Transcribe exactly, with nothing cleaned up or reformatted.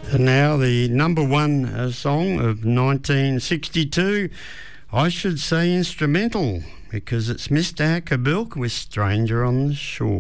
And now the number one uh, song of nineteen sixty-two, I should say instrumental, because it's Mister Akabilk with Stranger on the Shore.